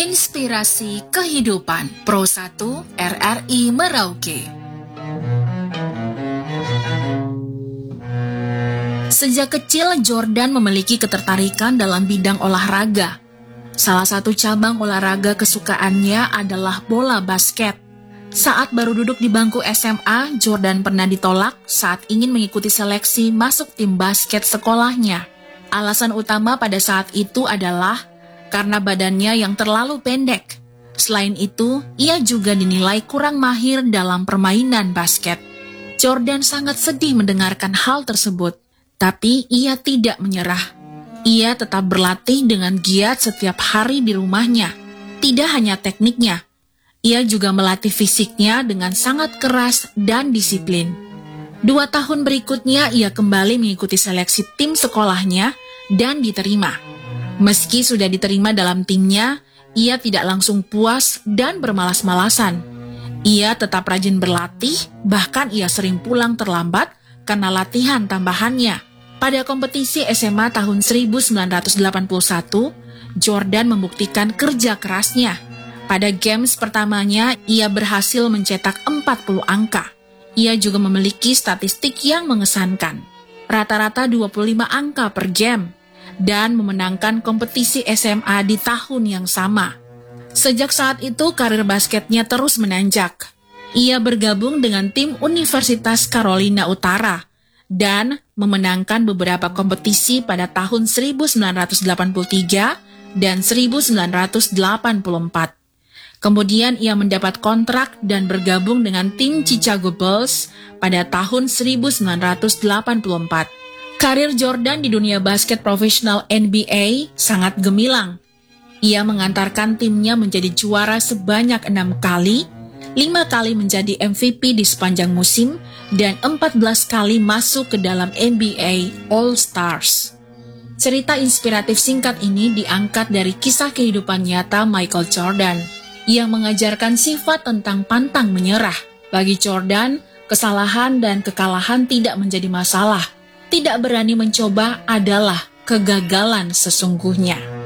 Inspirasi Kehidupan Pro 1 RRI Merauke. Sejak kecil, Jordan memiliki ketertarikan dalam bidang olahraga. Salah satu cabang olahraga kesukaannya adalah bola basket. Saat baru duduk di bangku SMA, Jordan pernah ditolak saat ingin mengikuti seleksi masuk tim basket sekolahnya. Alasan utama pada saat itu adalah karena badannya yang terlalu pendek. Selain itu, ia juga dinilai kurang mahir dalam permainan basket. Jordan sangat sedih mendengarkan hal tersebut, tapi ia tidak menyerah. Ia tetap berlatih dengan giat setiap hari di rumahnya. Tidak hanya tekniknya, ia juga melatih fisiknya dengan sangat keras dan disiplin. 2 tahun berikutnya, ia kembali mengikuti seleksi tim sekolahnya dan diterima. Meski sudah diterima dalam timnya, ia tidak langsung puas dan bermalas-malasan. Ia tetap rajin berlatih, bahkan ia sering pulang terlambat karena latihan tambahannya. Pada kompetisi SMA tahun 1981, Jordan membuktikan kerja kerasnya. Pada games pertamanya, ia berhasil mencetak 40 angka. Ia juga memiliki statistik yang mengesankan. Rata-rata 25 angka per game, dan memenangkan kompetisi SMA di tahun yang sama. Sejak saat itu, karir basketnya terus menanjak. Ia bergabung dengan tim Universitas Carolina Utara dan memenangkan beberapa kompetisi pada tahun 1983 dan 1984. Kemudian ia mendapat kontrak dan bergabung dengan tim Chicago Bulls pada tahun 1984. Karir Jordan di dunia basket profesional NBA sangat gemilang. Ia mengantarkan timnya menjadi juara sebanyak 6 kali, 5 kali menjadi MVP di sepanjang musim, dan 14 kali masuk ke dalam NBA All-Stars. Cerita inspiratif singkat ini diangkat dari kisah kehidupan nyata Michael Jordan, yang mengajarkan sifat tentang pantang menyerah. Bagi Jordan, kesalahan dan kekalahan tidak menjadi masalah. Tidak berani mencoba adalah kegagalan sesungguhnya.